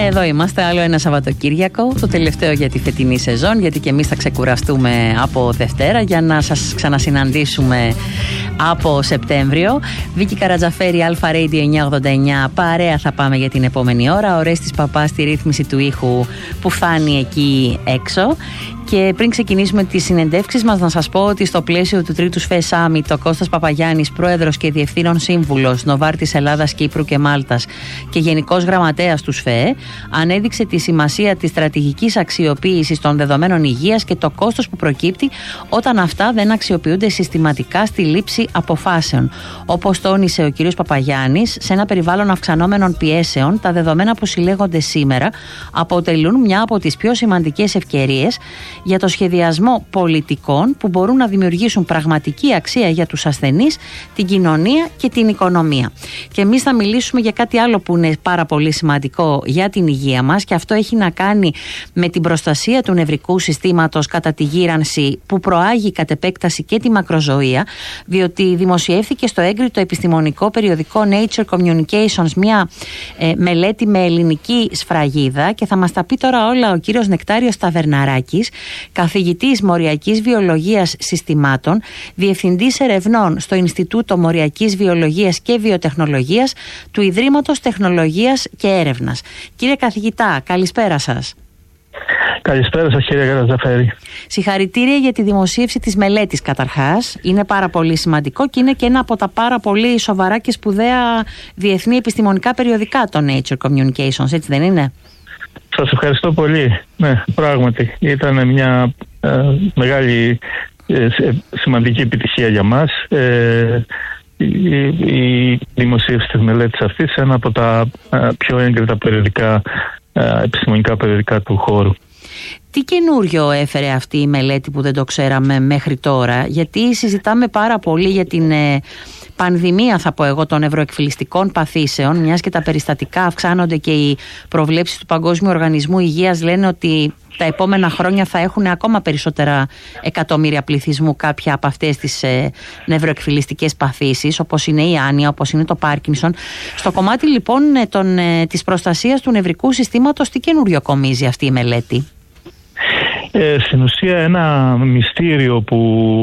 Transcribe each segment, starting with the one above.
Εδώ είμαστε, άλλο ένα Σαββατοκύριακο, το τελευταίο για τη φετινή σεζόν, γιατί και εμείς θα ξεκουραστούμε από Δευτέρα για να σας ξανασυναντήσουμε από Σεπτέμβριο. Βίκη Καρατζαφέρη, Αλφα Radio 989, παρέα θα πάμε για την επόμενη ώρα. Ο Ρέστης Παπάς στη ρύθμιση του ήχου που φτάνει εκεί έξω. Και πριν ξεκινήσουμε τις συνεντεύξεις μας, να σας πω ότι στο πλαίσιο του τρίτου ΣΦΕ Summit, ο Κώστας Παπαγιάννης, πρόεδρος και διευθύνων σύμβουλος Νοβάρτης Ελλάδας, Κύπρου και Μάλτας και γενικός γραμματέας του ΣΦΕ, ανέδειξε τη σημασία της στρατηγικής αξιοποίησης των δεδομένων υγείας και το κόστος που προκύπτει όταν αυτά δεν αξιοποιούνται συστηματικά στη λήψη αποφάσεων. Όπως τόνισε ο κ. Παπαγιάννης, σε ένα περιβάλλον αυξανόμενων πιέσεων, τα δεδομένα που συλλέγονται σήμερα αποτελούν μια από τις πιο σημαντικές ευκαιρίες για το σχεδιασμό πολιτικών που μπορούν να δημιουργήσουν πραγματική αξία για τους ασθενείς, την κοινωνία και την οικονομία. Και εμείς θα μιλήσουμε για κάτι άλλο που είναι πάρα πολύ σημαντικό για την υγεία μας, και αυτό έχει να κάνει με την προστασία του νευρικού συστήματος κατά τη γύρανση που προάγει κατ' επέκταση και τη μακροζωία, διότι δημοσιεύθηκε στο έγκριτο επιστημονικό περιοδικό Nature Communications μια μελέτη με ελληνική σφραγίδα, και θα μας τα πει τώρα όλα ο κύριος Νεκτάριος Ταβερναράκης, καθηγητής Μοριακής Βιολογίας Συστημάτων, διευθυντής ερευνών στο Ινστιτούτο Μοριακής Βιολογίας και Βιοτεχνολογίας του Ιδρύματος Τεχνολογίας και Έρευνας. Κύριε καθηγητά, καλησπέρα σας. Καλησπέρα σας, κύριε Καρατζαφέρη. Συγχαρητήρια για τη δημοσίευση της μελέτης καταρχάς. Είναι πάρα πολύ σημαντικό και είναι και ένα από τα πάρα πολύ σοβαρά και σπουδαία διεθνή επιστημονικά περιοδικά, το Nature Communications, έτσι δεν είναι? Σας ευχαριστώ πολύ. Ναι, πράγματι ήταν μια μεγάλη σημαντική επιτυχία για μας η δημοσίευση της μελέτης αυτής σε ένα από τα πιο έγκριτα περιοδικά, επιστημονικά περιοδικά του χώρου. Τι καινούριο έφερε αυτή η μελέτη που δεν το ξέραμε μέχρι τώρα? Γιατί συζητάμε πάρα πολύ για την πανδημία, θα πω εγώ, των νευροεκφυλιστικών παθήσεων, μιας και τα περιστατικά αυξάνονται και οι προβλέψεις του Παγκόσμιου Οργανισμού Υγείας λένε ότι τα επόμενα χρόνια θα έχουν ακόμα περισσότερα εκατομμύρια πληθυσμού κάποια από αυτές τις νευροεκφυλιστικές παθήσεις, όπως είναι η άνοια, όπως είναι το Πάρκινσον. Στο κομμάτι λοιπόν της προστασίας του νευρικού συστήματος, τι καινούριο κομίζει αυτή η μελέτη? Στην ουσία ένα μυστήριο που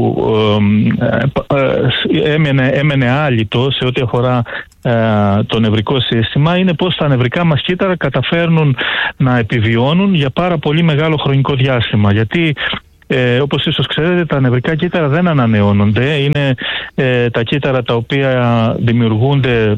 έμενε άλυτο σε ό,τι αφορά το νευρικό σύστημα είναι πώς τα νευρικά μας κύτταρα καταφέρνουν να επιβιώνουν για πάρα πολύ μεγάλο χρονικό διάστημα. Γιατί όπως ίσως ξέρετε, τα νευρικά κύτταρα δεν ανανεώνονται. Είναι τα κύτταρα τα οποία δημιουργούνται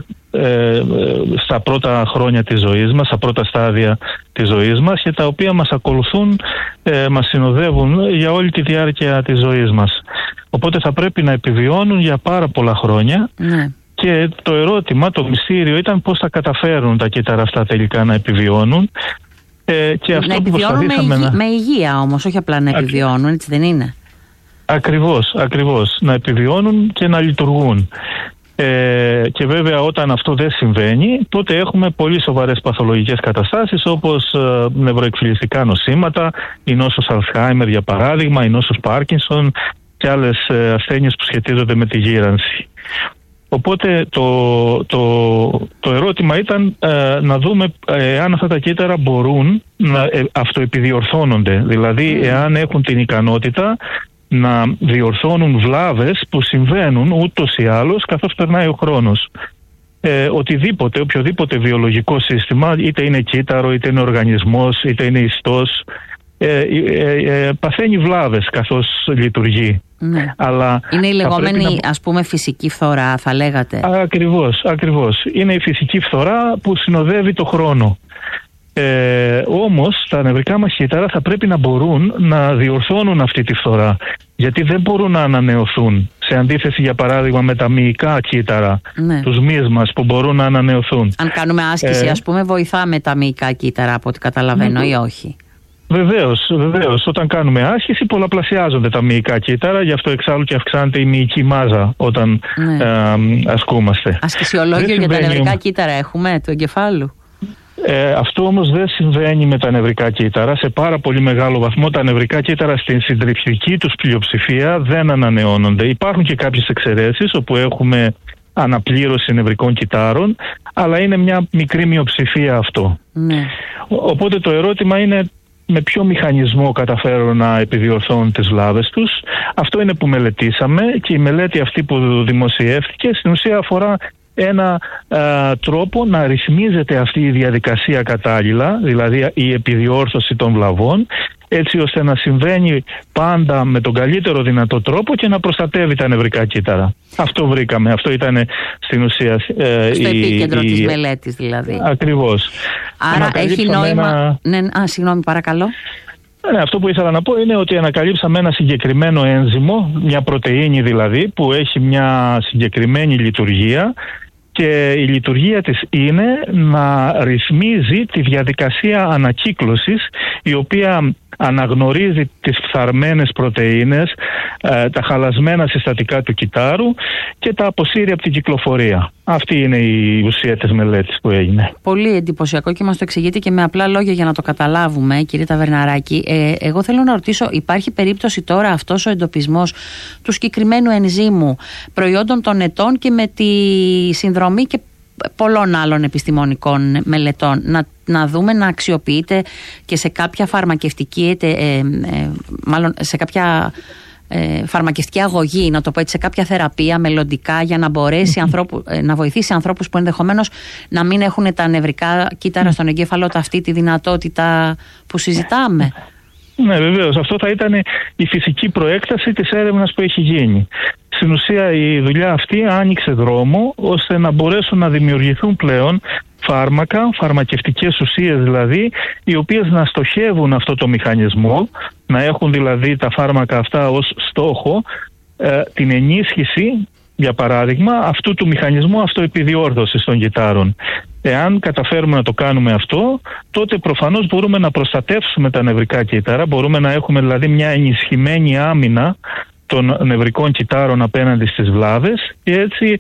στα πρώτα χρόνια της ζωής μας, στα πρώτα στάδια της ζωής μας, και τα οποία μας ακολουθούν, μας συνοδεύουν για όλη τη διάρκεια της ζωής μας. Οπότε θα πρέπει να επιβιώνουν για πάρα πολλά χρόνια. Ναι. Και το ερώτημα, το μυστήριο ήταν πώς θα καταφέρουν τα κύτταρα αυτά τελικά να επιβιώνουν. Και αυτό να επιβιώνουν με υγεία όμως, όχι απλά να επιβιώνουν, έτσι δεν είναι? Ακριβώς. Να επιβιώνουν και να λειτουργούν. Και βέβαια όταν αυτό δεν συμβαίνει, τότε έχουμε πολύ σοβαρές παθολογικές καταστάσεις, όπως νευροεκφυλιστικά νοσήματα, η νόσος Αλσχάιμερ για παράδειγμα, η νόσος Πάρκινσον και άλλες ασθένειες που σχετίζονται με τη γύρανση. Οπότε το ερώτημα ήταν να δούμε αν αυτά τα κύτταρα μπορούν να αυτοεπιδιορθώνονται, δηλαδή εάν έχουν την ικανότητα να διορθώνουν βλάβες που συμβαίνουν ούτως ή άλλως καθώς περνάει ο χρόνος. Οποιοδήποτε βιολογικό σύστημα, είτε είναι κύτταρο, είτε είναι οργανισμός, είτε είναι ιστός, παθαίνει βλάβες καθώς λειτουργεί. Ναι. Αλλά είναι η λεγόμενη ας πούμε φυσική φθορά, θα λέγατε? Ακριβώς. Είναι η φυσική φθορά που συνοδεύει το χρόνο. Όμως τα νευρικά μας κύτταρα θα πρέπει να μπορούν να διορθώνουν αυτή τη φθορά, γιατί δεν μπορούν να ανανεωθούν, σε αντίθεση για παράδειγμα με τα μυϊκά κύτταρα, ναι, τους μυς μας που μπορούν να ανανεωθούν. Αν κάνουμε άσκηση ας πούμε βοηθάμε τα μυϊκά κύτταρα από ό,τι καταλαβαίνω, ή όχι? Βεβαίως. Όταν κάνουμε άσκηση πολλαπλασιάζονται τα μυϊκά κύτταρα, γι' αυτό εξάλλου και αυξάνεται η μυϊκή μάζα όταν ασκούμαστε. Ασκησιολόγιο για τα νευρικά κύτταρα έχουμε του εγκεφάλου? Αυτό όμως δεν συμβαίνει με τα νευρικά κύτταρα. Σε πάρα πολύ μεγάλο βαθμό τα νευρικά κύτταρα στην συντριπτική τους πλειοψηφία δεν ανανεώνονται. Υπάρχουν και κάποιες εξαιρέσεις όπου έχουμε αναπλήρωση νευρικών κυτάρων, αλλά είναι μια μικρή μειοψηφία αυτό. Ναι. Οπότε το ερώτημα είναι με ποιο μηχανισμό καταφέρουν να επιδιορθώνουν τις βλάβες τους. Αυτό είναι που μελετήσαμε, και η μελέτη αυτή που δημοσιεύτηκε στην ουσία αφορά ένα τρόπο να ρυθμίζεται αυτή η διαδικασία κατάλληλα, δηλαδή η επιδιόρθωση των βλαβών, έτσι ώστε να συμβαίνει πάντα με τον καλύτερο δυνατό τρόπο και να προστατεύει τα νευρικά κύτταρα. Αυτό βρήκαμε. Αυτό ήταν στην ουσία στο επίκεντρο της μελέτης δηλαδή. Ακριβώς. Άρα έχει νόημα... συγγνώμη, παρακαλώ. Ναι, αυτό που ήθελα να πω είναι ότι ανακαλύψαμε ένα συγκεκριμένο ένζυμο, μια πρωτεΐνη δηλαδή, που έχει μια συγκεκριμένη λειτουργία, και η λειτουργία της είναι να ρυθμίζει τη διαδικασία ανακύκλωσης, η οποία αναγνωρίζει τις φθαρμένες πρωτεΐνες, τα χαλασμένα συστατικά του κυτάρου και τα αποσύρει από την κυκλοφορία. Αυτή είναι η ουσία της μελέτης που έγινε. Πολύ εντυπωσιακό και μας το εξηγείτε και με απλά λόγια για να το καταλάβουμε, κύριε Ταβερναράκη. Εγώ θέλω να ρωτήσω, υπάρχει περίπτωση τώρα αυτός ο εντοπισμός του συγκεκριμένου ενζύμου προϊόντων των ετών και με τη συνδρομή και πολλών άλλων επιστημονικών μελετών να δούμε να αξιοποιείται και σε κάποια φαρμακευτική μάλλον σε κάποια φαρμακευτική αγωγή, να το πω έτσι, σε κάποια θεραπεία μελλοντικά, για να μπορέσει να βοηθήσει ανθρώπους που ενδεχομένως να μην έχουν τα νευρικά κύτταρα στον εγκέφαλο αυτή τη δυνατότητα που συζητάμε. Ναι, βεβαίως. Αυτό θα ήταν η φυσική προέκταση της έρευνας που έχει γίνει. Στην ουσία η δουλειά αυτή άνοιξε δρόμο ώστε να μπορέσουν να δημιουργηθούν πλέον φάρμακα, φαρμακευτικές ουσίες δηλαδή, οι οποίες να στοχεύουν αυτό το μηχανισμό, να έχουν δηλαδή τα φάρμακα αυτά ως στόχο την ενίσχυση, για παράδειγμα, αυτού του μηχανισμού αυτοεπιδιόρθωσης των κυτάρων. Εάν καταφέρουμε να το κάνουμε αυτό, τότε προφανώς μπορούμε να προστατεύσουμε τα νευρικά κύτταρα, μπορούμε να έχουμε δηλαδή μια ενισχυμένη άμυνα των νευρικών κυτάρων απέναντι στις βλάβες, και έτσι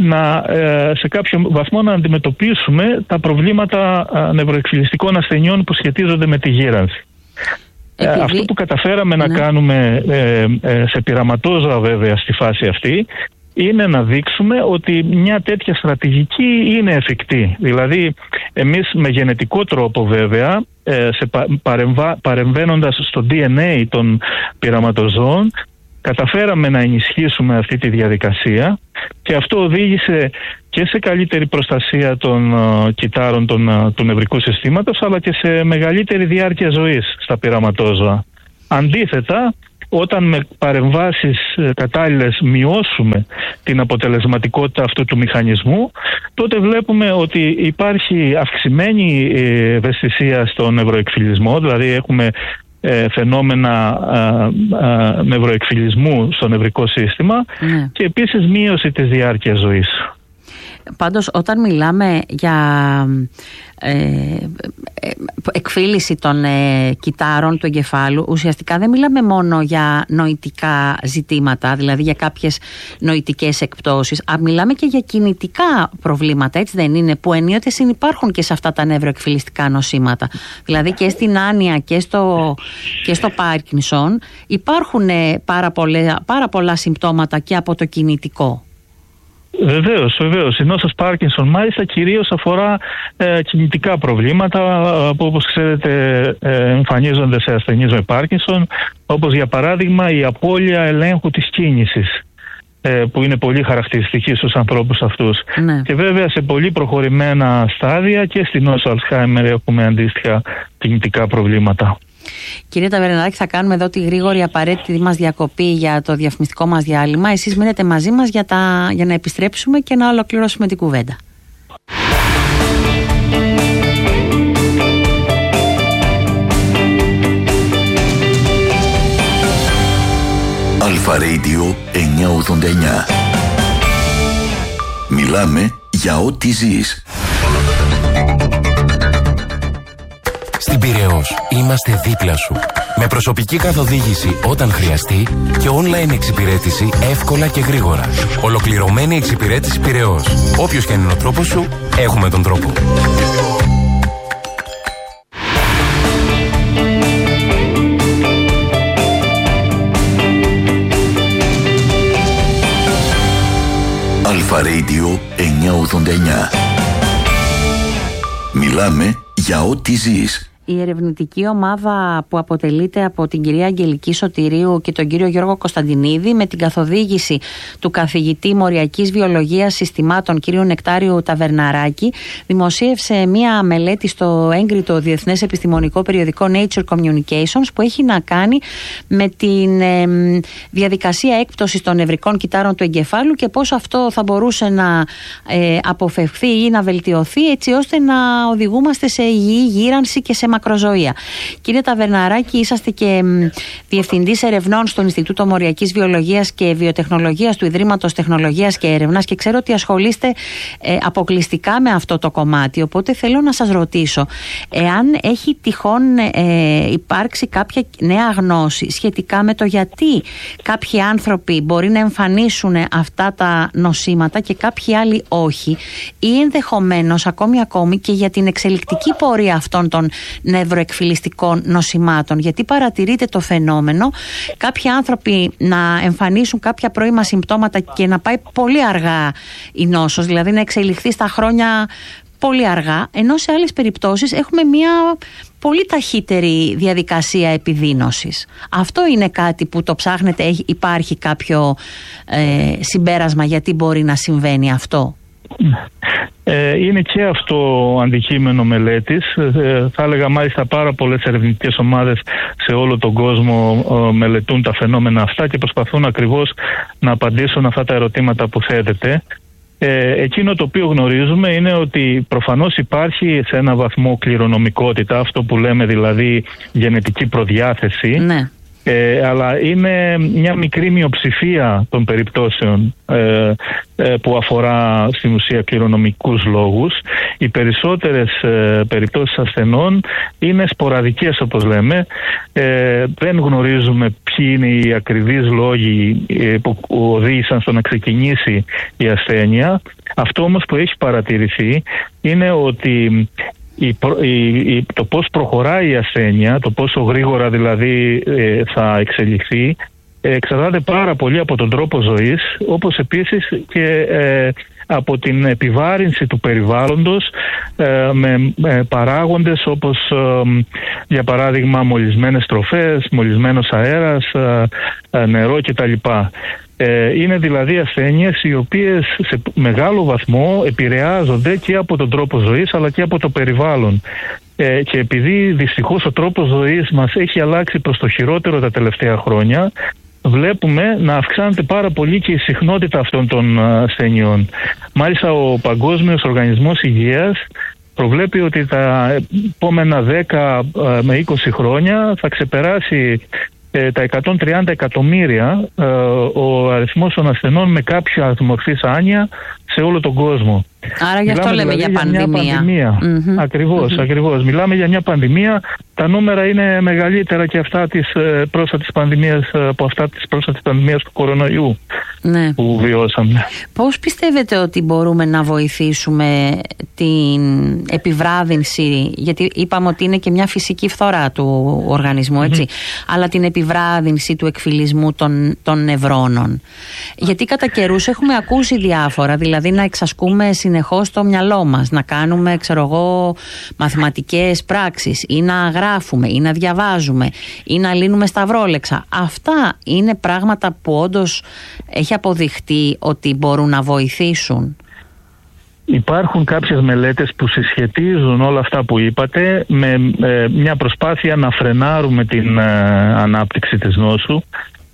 σε κάποιο βαθμό να αντιμετωπίσουμε τα προβλήματα νευροεκφυλιστικών ασθενειών που σχετίζονται με τη γύρανση. Αυτό που καταφέραμε να κάνουμε σε πειραματόζωα βέβαια στη φάση αυτή, είναι να δείξουμε ότι μια τέτοια στρατηγική είναι εφικτή. Δηλαδή εμείς με γενετικό τρόπο βέβαια, παρεμβαίνοντας στο DNA των πειραματοζώων, καταφέραμε να ενισχύσουμε αυτή τη διαδικασία, και αυτό οδήγησε και σε καλύτερη προστασία των κυτάρων του νευρικού συστήματος, αλλά και σε μεγαλύτερη διάρκεια ζωής στα πειραματόζωα. Αντίθετα, όταν με παρεμβάσεις κατάλληλες μειώσουμε την αποτελεσματικότητα αυτού του μηχανισμού, τότε βλέπουμε ότι υπάρχει αυξημένη ευαισθησία στον νευροεκφυλισμό, δηλαδή έχουμε φαινόμενα νευροεκφυλισμού στο νευρικό σύστημα, και επίσης μείωση της διάρκειας ζωής. Πάντως, όταν μιλάμε για εκφύλιση των κυτάρων του εγκεφάλου, ουσιαστικά δεν μιλάμε μόνο για νοητικά ζητήματα, δηλαδή για κάποιες νοητικές εκπτώσεις, μιλάμε και για κινητικά προβλήματα, έτσι δεν είναι, που ενίοτε συνυπάρχουν και σε αυτά τα νευροεκφυλιστικά νοσήματα. Δηλαδή και στην άνοια και στο Πάρκινσον υπάρχουν πάρα πολλά συμπτώματα και από το κινητικό. Βεβαίως. Η νόσος Πάρκινσον μάλιστα κυρίως αφορά κινητικά προβλήματα που, όπως ξέρετε, εμφανίζονται σε ασθενείς με Πάρκινσον, όπως για παράδειγμα η απώλεια ελέγχου της κίνησης, που είναι πολύ χαρακτηριστική στους ανθρώπους αυτούς. Ναι. Και βέβαια σε πολύ προχωρημένα στάδια και στην νόσο Αλσχάιμερ έχουμε αντίστοιχα κινητικά προβλήματα. Κύριε Ταβερναράκη, θα κάνουμε εδώ τη γρήγορη απαραίτητη μας διακοπή για το διαφημιστικό μας διάλειμμα. Εσείς μείνετε μαζί μας για να επιστρέψουμε και να ολοκληρώσουμε την κουβέντα. Αλφα Radio 989. Μιλάμε για ό,τι ζεις. Στην Πειραιώς είμαστε δίπλα σου. Με προσωπική καθοδήγηση όταν χρειαστεί και online εξυπηρέτηση εύκολα και γρήγορα. Ολοκληρωμένη εξυπηρέτηση Πειραιώς. Όποιος και αν είναι ο τρόπος σου, έχουμε τον τρόπο. Αλφα Radio Μιλάμε για ό,τι ζεις. Η ερευνητική ομάδα που αποτελείται από την κυρία Αγγελική Σωτηρίου και τον κύριο Γιώργο Κωνσταντινίδη, με την καθοδήγηση του καθηγητή Μοριακής Βιολογίας Συστημάτων κύριο Νεκτάριου Ταβερναράκη, δημοσίευσε μία μελέτη στο έγκριτο διεθνές επιστημονικό περιοδικό Nature Communications, που έχει να κάνει με την διαδικασία έκπτωσης των νευρικών κυττάρων του εγκεφάλου και πώς αυτό θα μπορούσε να αποφευχθεί ή να βελτιωθεί, έτσι ώστε να οδηγούμαστε σε υγιή γύρανση και σε μακροζωία. Κύριε Ταβερναράκη, είσαστε και διευθυντής ερευνών στο Ινστιτούτο Μοριακής Βιολογίας και Βιοτεχνολογίας του Ιδρύματος Τεχνολογίας και Έρευνας και ξέρω ότι ασχολείστε αποκλειστικά με αυτό το κομμάτι. Οπότε θέλω να σας ρωτήσω, εάν έχει τυχόν υπάρξει κάποια νέα γνώση σχετικά με το γιατί κάποιοι άνθρωποι μπορεί να εμφανίσουν αυτά τα νοσήματα και κάποιοι άλλοι όχι, ή ενδεχομένως ακόμη και για την εξελικτική πορεία αυτών των νευροεκφυλιστικών νοσημάτων, γιατί παρατηρείται το φαινόμενο κάποιοι άνθρωποι να εμφανίσουν κάποια πρώιμα συμπτώματα και να πάει πολύ αργά η νόσος, δηλαδή να εξελιχθεί στα χρόνια πολύ αργά, ενώ σε άλλες περιπτώσεις έχουμε μια πολύ ταχύτερη διαδικασία επιδείνωσης. Αυτό είναι κάτι που το ψάχνετε, υπάρχει κάποιο συμπέρασμα γιατί μπορεί να συμβαίνει αυτό? Είναι και αυτό αντικείμενο μελέτης. Θα έλεγα μάλιστα πάρα πολλές ερευνητικές ομάδες σε όλο τον κόσμο μελετούν τα φαινόμενα αυτά και προσπαθούν ακριβώς να απαντήσουν αυτά τα ερωτήματα που θέτετε. Εκείνο το οποίο γνωρίζουμε είναι ότι προφανώς υπάρχει σε ένα βαθμό κληρονομικότητα, αυτό που λέμε δηλαδή γενετική προδιάθεση. Ναι. Αλλά είναι μια μικρή μειοψηφία των περιπτώσεων που αφορά στην ουσία κληρονομικούς λόγους. Οι περισσότερες περιπτώσεις ασθενών είναι σποραδικές, όπως λέμε. Δεν γνωρίζουμε ποιοι είναι οι ακριβείς λόγοι που οδήγησαν στο να ξεκινήσει η ασθένεια. Αυτό όμως που έχει παρατηρηθεί είναι ότι το πώς προχωράει η ασθένεια, το πόσο γρήγορα δηλαδή θα εξελιχθεί, εξαρτάται πάρα πολύ από τον τρόπο ζωής, όπως επίσης και από την επιβάρυνση του περιβάλλοντος με παράγοντες όπως για παράδειγμα μολυσμένες τροφές, μολυσμένος αέρας, νερό κτλ. Είναι δηλαδή ασθένειες οι οποίες σε μεγάλο βαθμό επηρεάζονται και από τον τρόπο ζωής αλλά και από το περιβάλλον. Και επειδή δυστυχώς ο τρόπος ζωής μας έχει αλλάξει προς το χειρότερο τα τελευταία χρόνια, βλέπουμε να αυξάνεται πάρα πολύ και η συχνότητα αυτών των ασθενειών. Μάλιστα ο Παγκόσμιος Οργανισμός Υγείας προβλέπει ότι τα επόμενα 10 με 20 χρόνια θα ξεπεράσει τα 130 εκατομμύρια ο αριθμός των ασθενών με κάποια μορφής άνοια σε όλο τον κόσμο. Άρα γι' αυτό λέμε δηλαδή για πανδημία. Ακριβώς. Μιλάμε για μια πανδημία. Τα νούμερα είναι μεγαλύτερα και αυτά της πρόσφατης πανδημίας από αυτά της πρόσφατης πανδημίας του κορονοϊού που βιώσαμε. Πώς πιστεύετε ότι μπορούμε να βοηθήσουμε την επιβράδυνση, γιατί είπαμε ότι είναι και μια φυσική φθορά του οργανισμού, έτσι, αλλά την επιβράδυνση του εκφυλισμού των νευρώνων? Γιατί κατά καιρούς έχουμε ακούσει διάφορα, δηλαδή να εξασκούμε συνεχώς το μυαλό μας, να κάνουμε, μαθηματικές πράξεις ή να γράφουμε ή να διαβάζουμε ή να λύνουμε σταυρόλεξα. Αυτά είναι πράγματα που όντως έχει αποδειχτεί ότι μπορούν να βοηθήσουν? Υπάρχουν κάποιες μελέτες που συσχετίζουν όλα αυτά που είπατε με μια προσπάθεια να φρενάρουμε την ανάπτυξη της νόσου.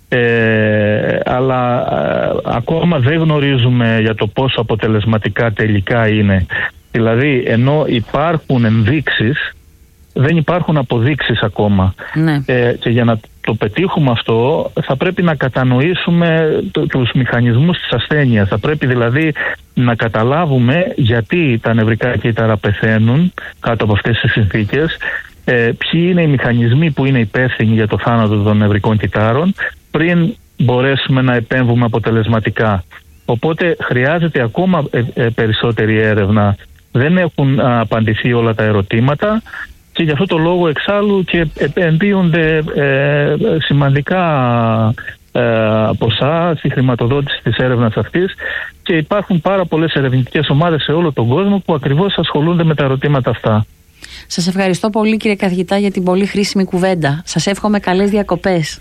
Αλλά ακόμα δεν γνωρίζουμε για το πόσο αποτελεσματικά τελικά είναι. Δηλαδή ενώ υπάρχουν ενδείξεις, δεν υπάρχουν αποδείξεις ακόμα. Και για να το πετύχουμε αυτό θα πρέπει να κατανοήσουμε τους μηχανισμούς της ασθένειας. Θα πρέπει δηλαδή να καταλάβουμε γιατί τα νευρικά κύτταρα πεθαίνουν κάτω από αυτές τις συνθήκες, ποιοι είναι οι μηχανισμοί που είναι υπεύθυνοι για το θάνατο των νευρικών κυττάρων, πριν μπορέσουμε να επέμβουμε αποτελεσματικά. Οπότε χρειάζεται ακόμα περισσότερη έρευνα. Δεν έχουν απαντηθεί όλα τα ερωτήματα και γι' αυτό το λόγο εξάλλου και επενδύονται σημαντικά ποσά στη χρηματοδότηση της έρευνας αυτής και υπάρχουν πάρα πολλές ερευνητικές ομάδες σε όλο τον κόσμο που ακριβώς ασχολούνται με τα ερωτήματα αυτά. Σας ευχαριστώ πολύ, κύριε καθηγητά, για την πολύ χρήσιμη κουβέντα. Σας εύχομαι καλές διακοπές.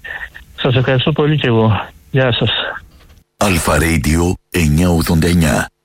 Σας ευχαριστώ πολύ και εγώ. Γεια σας. Αλφα Radio 989.